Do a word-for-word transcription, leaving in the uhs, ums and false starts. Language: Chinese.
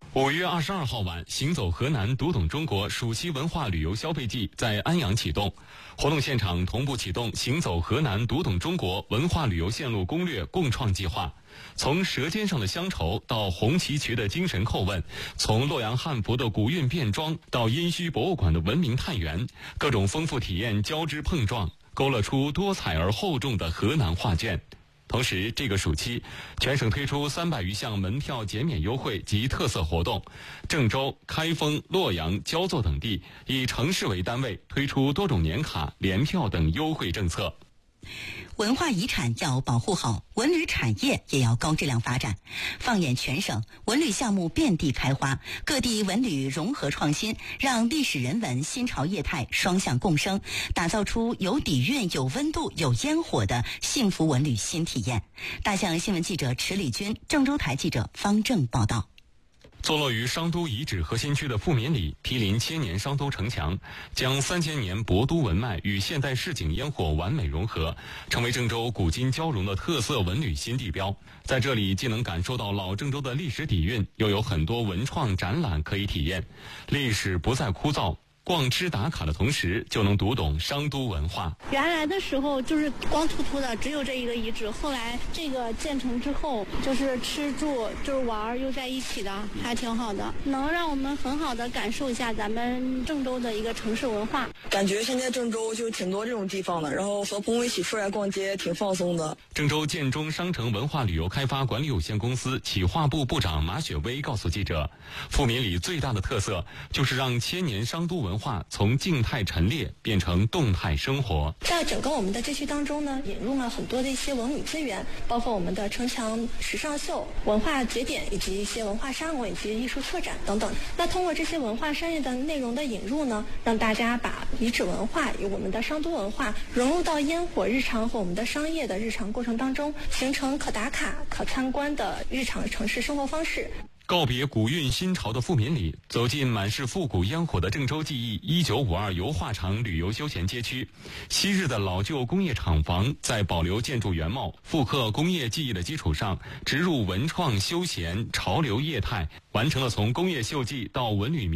五月二十二号晚，行走河南，读懂中国暑期文化旅游消费季在安阳启动。活动现场同步启动行走河南，读懂中国文化旅游线路攻略共创计划。从舌尖上的乡愁到红旗渠的精神叩问，从洛阳汉服的古韵变装到殷墟博物馆的文明探源，各种丰富体验交织碰撞，勾勒出多彩而厚重的河南画卷。同时，这个暑期，全省推出三百余项门票减免优惠及特色活动。郑州、开封、洛阳、焦作等地以城市为单位推出多种年卡、联票等优惠政策。 文化遗产要保护好，文旅产业也要高质量发展。放眼全省，文旅项目遍地开花，各地文旅融合创新，让历史人文、新潮业态双向共生，打造出有底蕴、有温度、有烟火的幸福文旅新体验。大象新闻记者池礼军，郑州台记者方正报道。 坐落于商都遗址核心区的富民里，毗邻千年商都城墙，将三千年博都文脉与现代市井烟火完美融合，成为郑州古今交融的特色文旅新地标。在这里，既能感受到老郑州的历史底蕴，又有很多文创展览可以体验，历史不再枯燥。逛吃打卡的同时，就能读懂商都文化。 原来的时候就是光秃秃的，只有这一个遗址。后来这个建成之后，就是吃住就是玩又在一起的，还挺好的，能让我们很好的感受一下咱们郑州的一个城市文化。 感觉现在郑州就挺多这种地方的，然后和朋友一起出来逛街，挺放松的。 郑州建中商城文化旅游开发管理有限公司企划部部长马雪薇告诉记者，富民里最大的特色就是让千年商都文化从静态陈列变成动态生活。 在整个我们的这区当中呢，引入了很多的一些文旅资源，包括我们的城墙时尚秀、文化节点以及一些文化沙龙以及艺术策展等等。那通过这些文化商业的内容的引入呢，让大家把遗址文化与我们的商都文化融入到烟火日常和我们的商业的日常过程当中，形成可打卡、可参观的日常城市生活方式。 告别古韵新潮的富民里，走进满是复古烟火的郑州记忆一九五二油画厂旅游休闲街区。昔日的老旧工业厂房在保留建筑原貌、复刻工业技艺的基础上，植入文创休闲潮流业态，完成了从工业锈迹到文旅